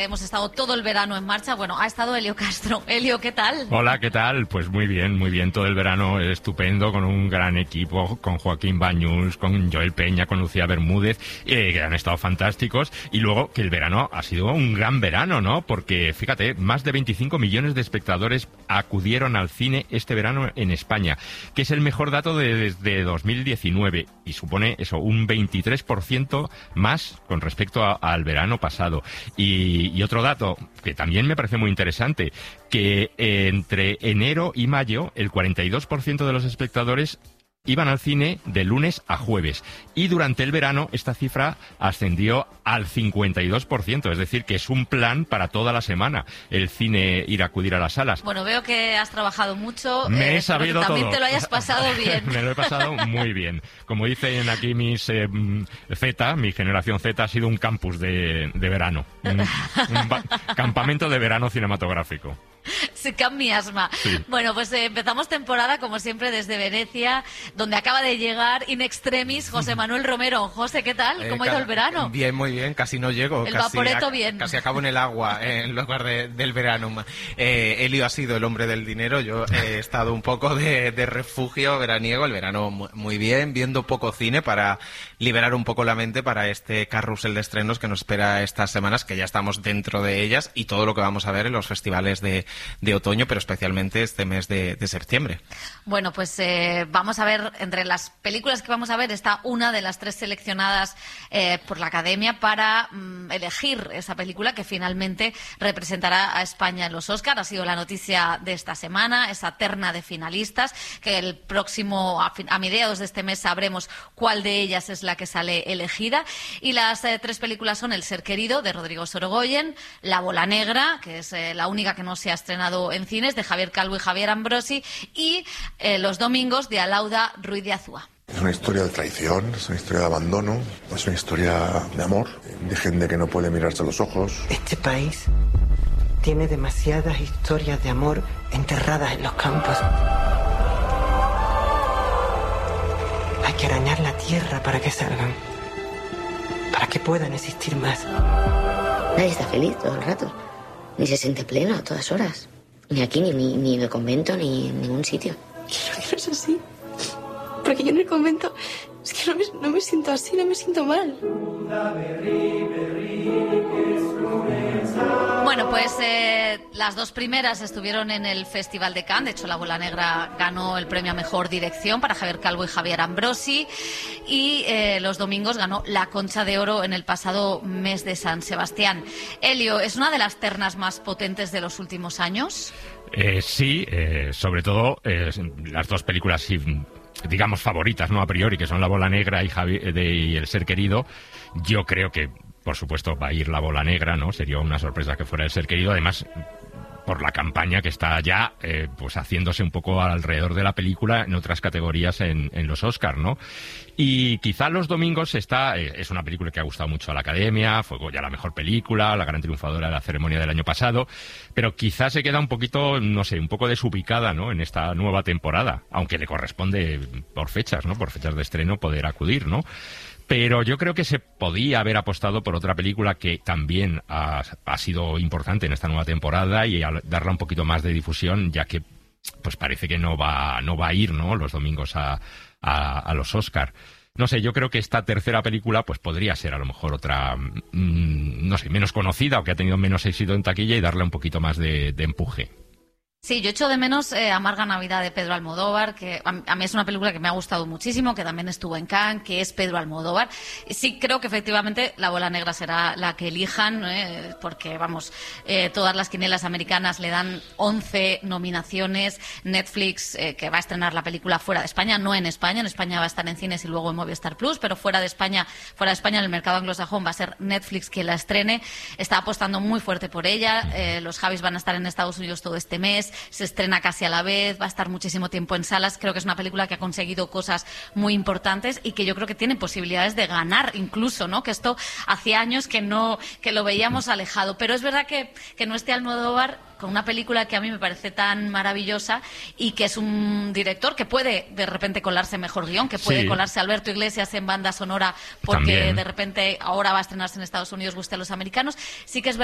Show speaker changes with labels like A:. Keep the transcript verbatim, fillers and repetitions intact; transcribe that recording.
A: que hemos estado todo el verano en marcha, bueno, ha estado Elio Castro. Elio, ¿qué tal?
B: Hola, ¿qué tal? Pues muy bien, muy bien. Todo el verano estupendo, con un gran equipo, con Joaquín Bañuls, con Joel Peña, con Lucía Bermúdez, eh, que han estado fantásticos. Y luego que el verano ha sido un gran verano, ¿no? Porque, fíjate, más de veinticinco millones de espectadores acudieron al cine este verano en España, que es el mejor dato de, desde dos mil diecinueve y supone eso, un veintitrés por ciento más con respecto a, al verano pasado. Y, y otro dato que también me parece muy interesante, que eh, entre enero y mayo el cuarenta y dos por ciento de los espectadores iban al cine de lunes a jueves, y durante el verano esta cifra ascendió al cincuenta y dos por ciento, es decir, que es un plan para toda la semana el cine ir a acudir a las salas.
A: Bueno, veo que has trabajado mucho.
B: Me
A: eh,
B: he sabido
A: que también
B: todo.
A: Te lo hayas pasado bien.
B: Me lo he pasado muy bien. Como dicen aquí mis eh, Z, mi generación Z ha sido un campus de, de verano, un, un ba- campamento de verano cinematográfico.
A: Se cae mi asma.
B: Sí.
A: Bueno, pues eh, empezamos temporada, como siempre, desde Venecia, donde acaba de llegar in extremis José Manuel Romero. José, ¿qué tal? ¿Cómo
C: Eh,
A: ha ido el verano?
C: Bien, muy bien. Casi no llego.
A: El
C: casi
A: vaporeto
C: ac-
A: bien.
C: Casi acabo en el agua eh, en lugar de, del verano. Eh, Elio ha sido el hombre del dinero. Yo he estado un poco de, de refugio veraniego. El verano mu- muy bien, viendo poco cine para liberar un poco la mente para este carrusel de estrenos que nos espera estas semanas, que ya estamos dentro de ellas, y todo lo que vamos a ver en los festivales de, de otoño, pero especialmente este mes de, de septiembre.
A: Bueno, pues eh, vamos a ver, entre las películas que vamos a ver está una de las tres seleccionadas eh, por la Academia para mm, elegir esa película que finalmente representará a España en los Oscar. Ha sido la noticia de esta semana, esa terna de finalistas, que el próximo, a, fin, a mediados de este mes sabremos cuál de ellas es la que sale elegida. Y las eh, tres películas son El ser querido, de Rodrigo Sorogoyen, La bola negra, que es eh, la única que no se ha estrenado en cines, de Javier Calvo y Javier Ambrosi, y eh, Los domingos, de Alauda Ruiz de Azúa.
D: Es una historia de traición, es una historia de abandono, es una historia de amor, de gente que no puede mirarse a los ojos.
E: Este país tiene demasiadas historias de amor enterradas en los campos. Hay que arañar la tierra para que salgan, para que puedan existir más.
F: Nadie está feliz todo el rato, ni se siente pleno a todas horas. Ni aquí, ni, ni, ni en el convento, ni en ningún sitio.
G: Quiero que no es así. Porque yo en el convento es que no me, no me siento así, no me siento mal.
A: Bueno, pues eh, las dos primeras estuvieron en el Festival de Cannes. De hecho, La bola negra ganó el premio a Mejor Dirección para Javier Calvo y Javier Ambrosi. Y eh, Los domingos ganó la Concha de Oro en el pasado mes de San Sebastián. Elio, ¿es una de las ternas más potentes de los últimos años?
B: Eh, sí, eh, sobre todo eh, las dos películas, sí, digamos, favoritas, ¿no? A priori, que son La bola negra y, Javi, de, y El ser querido. Yo creo que, por supuesto, va a ir La bola negra, ¿no? Sería una sorpresa que fuera El ser querido. Además, por la campaña que está ya eh, pues haciéndose un poco alrededor de la película en otras categorías en, en los Oscar, ¿no? Y quizá Los domingos está eh, es una película que ha gustado mucho a la Academia, fue ya la mejor película, la gran triunfadora de la ceremonia del año pasado, pero quizá se queda un poquito, no sé, un poco desubicada, ¿no? En esta nueva temporada, aunque le corresponde por fechas, ¿no? Por fechas de estreno poder acudir, ¿no? Pero yo creo que se podía haber apostado por otra película que también ha, ha sido importante en esta nueva temporada y a darle un poquito más de difusión, ya que pues parece que no va no va a ir, ¿no? Los domingos a, a, a los Oscar. No sé, yo creo que esta tercera película pues podría ser a lo mejor otra, mmm, no sé, menos conocida o que ha tenido menos éxito en taquilla y darle un poquito más de, de empuje.
A: Sí, yo echo de menos eh, Amarga Navidad de Pedro Almodóvar, que a, a mí es una película que me ha gustado muchísimo, que también estuvo en Cannes, que es Pedro Almodóvar. Sí, creo que efectivamente La bola negra será la que elijan, eh, porque, vamos, eh, todas las quinielas americanas le dan once nominaciones. Netflix, eh, que va a estrenar la película fuera de España, no en España, en España va a estar en cines y luego en Movistar Plus, pero fuera de España, fuera de España en el mercado anglosajón va a ser Netflix quien la estrene. Está apostando muy fuerte por ella. Eh, los Javis van a estar en Estados Unidos todo este mes. Se estrena casi a la vez, va a estar muchísimo tiempo en salas. Creo que es una película que ha conseguido cosas muy importantes y que yo creo que tiene posibilidades de ganar incluso, ¿no? Que esto hacía años que no que lo veíamos alejado. Pero es verdad que, que no esté Almodóvar con una película que a mí me parece tan maravillosa y que es un director que puede de repente colarse mejor guión, que puede
B: sí.
A: colarse Alberto Iglesias en banda sonora porque
B: También.
A: de repente ahora va a estrenarse en Estados Unidos, guste a los americanos. Sí que es verdad